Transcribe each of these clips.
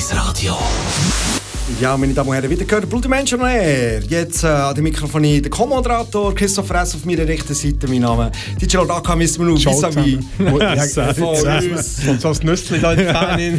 dein Radio. Ja, meine Damen und Herren, wieder gehört Blut Menschen on Air. Jetzt an dem Mikrofon der Co-Moderator Christopher S. auf meiner rechten Seite. Mein Name DJ Lodaka, müssen wir noch vis-à-vis. So ein Nüssli da in der Fähne.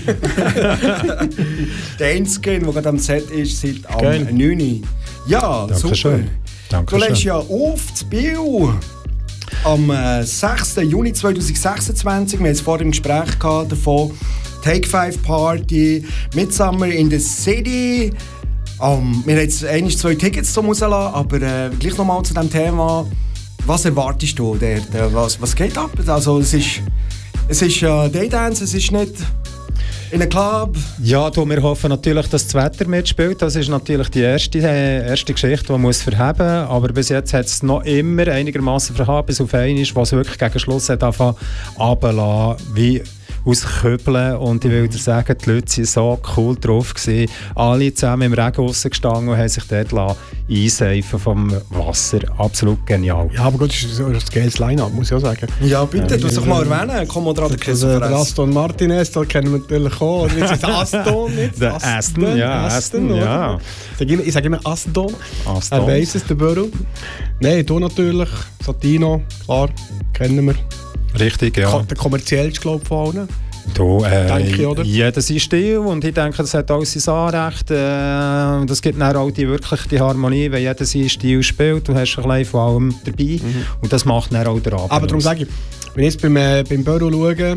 Der Einzige, der gerade am Set ist, seit am 9. Ja, Danke super. schön. Du legst ja auf das Biel am 6. Juni 2026. Wir haben es vorhin im Gespräch gehabt davon. Take 5 Party, Midsummer in the City. Wir haben jetzt 2 Tickets zum rauslassen, aber gleich nochmal zu diesem Thema. Was erwartest du dort? Was geht ab? Also, es ist Daydance, es ist nicht in einem Club. Ja, wir hoffen natürlich, dass das Wetter mitspielt. Das ist natürlich die erste Geschichte, die man verheben muss. Aber bis jetzt hat es noch immer einigermaßen verhaben, bis auf einmal, was wirklich gegen Schluss hat angefangen runterzulassen, wie auskübeln. Und ich will dir sagen, die Leute waren so cool drauf gewesen. Alle zusammen im Regen rausgestanden und haben sich dort einseifen vom Wasser. Absolut genial. Ja, aber gut, das ist ein geiles Line-Up, muss ich auch sagen. Ja, bitte, du doch mal erwähnen, Co-Moderator Christopher S. Aston Martinez, da kennen wir natürlich auch. Jetzt ist Aston, nicht? Der Aston, ja. Ich sage immer Aston. Er weiss es, der Burrow. Nein, du natürlich. Satino, klar, kennen wir. Richtig, ja. Der kommerziellste, glaube ich, von allen. Denke ich, oder? Jeder sein Stil und ich denke, das hat auch sein Anrecht. Das gibt dann auch die Harmonie, wenn jeder seinen Stil spielt. Du hast ein bisschen von allem dabei und das macht dann auch der Abend. Aber darum sage ich, wenn ich jetzt beim Büro schaue,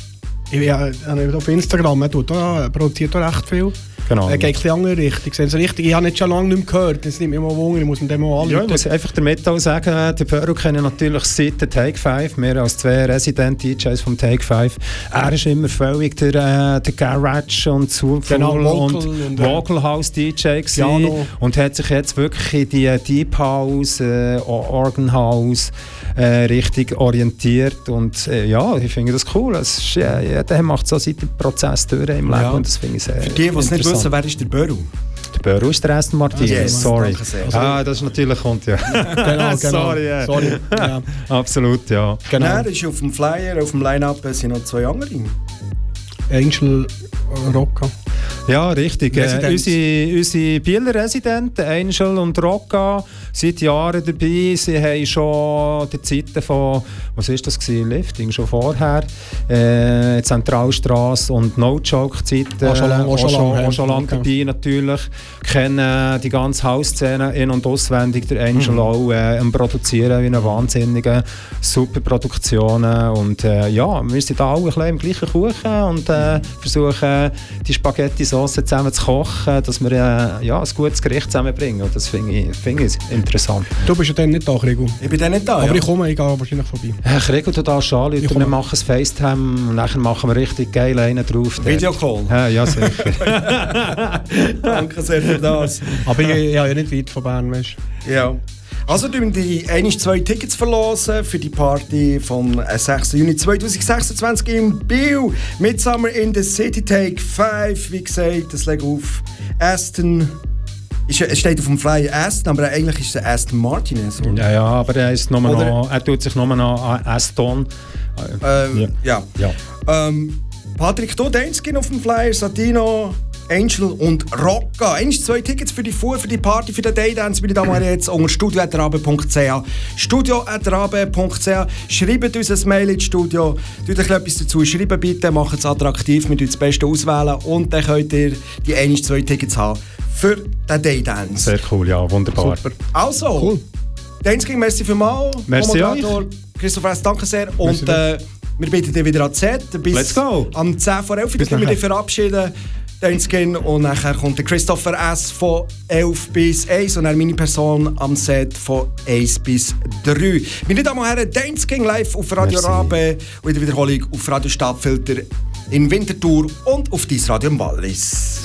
auf Instagram, er produziert auch recht viel. Genau. Er geht in die andere Richtung. Ich habe nicht schon lange nicht mehr gehört. Das nimmt mich mal Wunder, ich muss mit dem mal anrufen. Ja, ich muss einfach damit auch sagen, den Burrow kennen natürlich seit der Take 5, mehr als 2 Resident-DJs vom Take 5. Er ist immer völlig der Garage und Soulful und Vocal House DJ gewesen und hat sich jetzt wirklich in die Deep House, Organ House richtig orientiert. Und ja, ich finde das cool. Der macht so seit dem Prozess durch im Leben und das finde ich sehr Für die, die es nicht wissen, wer ist der Burrow? Der Burrow ist der Aston Martinez, yes, sorry. Das ist natürlich kommt, ja. Genau. Sorry. Ja. Absolut, ja. Genau. Er ist auf dem Flyer, auf dem Line-Up sind noch 2 andere. Angel Rocca. Ja, richtig. Unsere Bieler Residenten, Angel und Rocca, seit Jahren dabei. Sie haben schon die Zeiten von, was war das gewesen? Lifting, schon vorher. Zentralstrasse und No-Joke-Zeiten. Auch schon lange dabei natürlich. Kennen die ganze House-Szene in- und auswendig. Der Angel auch am Produzieren wie eine wahnsinnige, super Produktionen. Und ja, wir sind da alle ein bisschen im gleichen Kuchen und versuchen, die Spaghetti-Sauce zusammen zu kochen, dass wir ein gutes Gericht zusammenbringen. Und das finde ich interessant. Du bist ja dann nicht da, Krigo. Ich bin dann nicht da, aber ja. ich komme, ich gehe wahrscheinlich vorbei. Krigo tut da schon anrufen, wir machen ein FaceTime und dann machen wir richtig geil einen drauf. Videocall? Ja, sicher. Danke sehr für das. Aber ich habe ja nicht weit von Bern, weißt du. Ja. Also wir die 2 Tickets verlosen für die Party vom 6. Juni 2026 in Biel. Midsummer in the City, Take 5. Wie gesagt, das legt auf Aston. Es steht auf dem Flyer Aston, aber eigentlich ist es Aston Martinez, oder? Ja, aber er tut sich nur noch Aston. Ja. Patrick, du Dänzkin auf dem Flyer, Satino, Angel und Rocca. 2 Tickets für die Party, für den Daydance, meine Damen und Herren, jetzt unter studio@rabe.ch. studio@rabe.ch. Schreibt uns ein Mail ins Studio. Tut euch etwas dazu schreiben, bitte. Macht es attraktiv. Wir wählen das Beste auswählen. Und dann könnt ihr die 2 Tickets haben für den Daydance. Sehr cool, ja, wunderbar. Super. Also, cool. Dänzkin, merci vielmals. Merci euch. Christopher S., danke sehr. Und wir bitten dich wieder an die Set. Bis am 10 vor 11 Uhr können wir dich verabschieden. Und nachher kommt der Christopher S. von 11 bis 1 und dann meine Person am Set von 1 bis 3. Meine Damen und Herren, Dance King live auf Radio Rabe und in der Wiederholung auf Radio Stadtfilter in Winterthur und auf Dies Radio im Wallis.